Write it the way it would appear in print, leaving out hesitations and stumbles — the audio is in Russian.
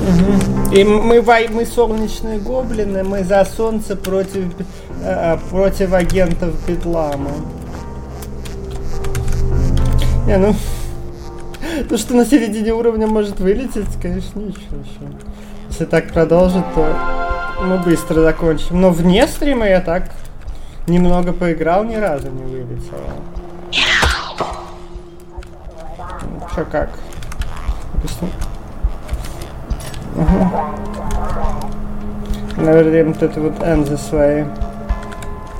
Угу. И мы солнечные гоблины, мы за солнце против агентов Бедлама. Не, ну... То, что на середине уровня может вылететь, конечно, ничего. Если так продолжит, то мы быстро закончим. Но вне стрима я так немного поиграл, ни разу не вылетел. Чё как? Угу. Наверное, вот это вот end this way.